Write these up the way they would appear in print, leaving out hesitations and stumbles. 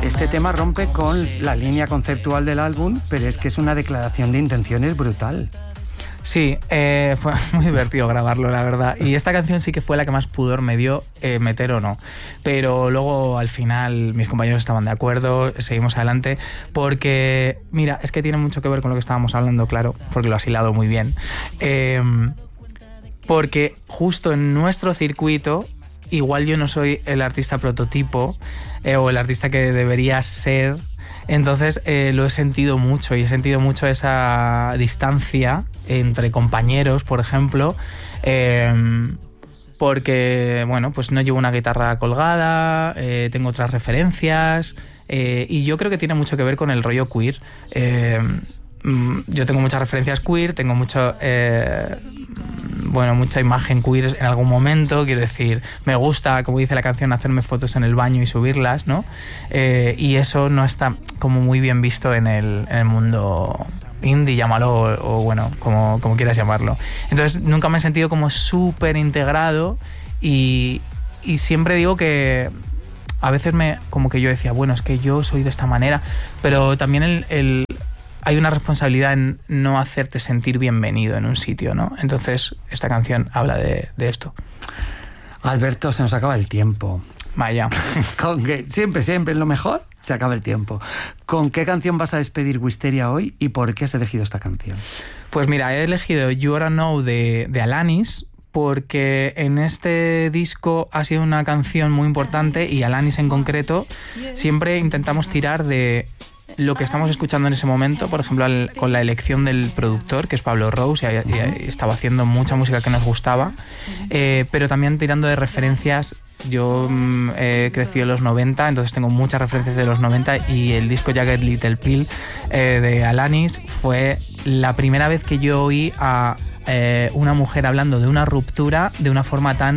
Este tema rompe con la línea conceptual del álbum, pero es que es una declaración de intenciones brutal. Sí, fue muy divertido grabarlo, la verdad. Y esta canción sí que fue la que más pudor me dio meter o no. Pero luego, al final, mis compañeros estaban de acuerdo, seguimos adelante. Porque, mira, es que tiene mucho que ver con lo que estábamos hablando, claro, porque lo has hilado muy bien. Porque justo en nuestro circuito, igual yo no soy el artista prototipo o el artista que debería ser. Entonces lo he sentido mucho y he sentido mucho esa distancia entre compañeros, por ejemplo, porque, bueno, pues no llevo una guitarra colgada, tengo otras referencias y yo creo que tiene mucho que ver con el rollo queer. Yo tengo muchas referencias queer, tengo mucha imagen queer en algún momento, quiero decir, me gusta, como dice la canción, hacerme fotos en el baño y subirlas, ¿no? Y eso no está como muy bien visto en el mundo indie, llámalo, o bueno, como quieras llamarlo. Entonces nunca me he sentido como súper integrado y siempre digo que a veces como que yo decía, bueno, es que yo soy de esta manera, pero también hay una responsabilidad en no hacerte sentir bienvenido en un sitio, ¿no? Entonces, esta canción habla de esto. Alberto, se nos acaba el tiempo. Vaya. Con que siempre, en lo mejor, se acaba el tiempo. ¿Con qué canción vas a despedir Wisteria hoy y por qué has elegido esta canción? Pues mira, he elegido You Oughta Know de Alanis, porque en este disco ha sido una canción muy importante y Alanis en concreto siempre intentamos tirar de lo que estamos escuchando en ese momento, por ejemplo, con la elección del productor, que es Pablo Rose, y estaba haciendo mucha música que nos gustaba, pero también tirando de referencias. Yo he crecido en los 90, entonces tengo muchas referencias de los 90 y el disco Jagged Little Pill de Alanis fue la primera vez que yo oí a una mujer hablando de una ruptura de una forma tan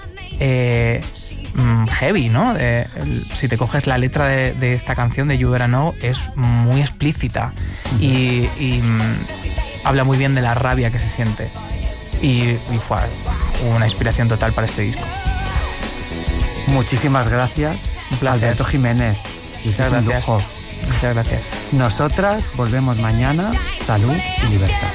heavy, ¿no? Si te coges la letra de esta canción de You Oughta Know, es muy explícita y habla muy bien de la rabia que se siente y fue una inspiración total para este disco. Muchísimas gracias, un placer. Alberto Jiménez. Muchas gracias. Un lujo. Muchas gracias. Nosotras volvemos mañana. Salud y libertad.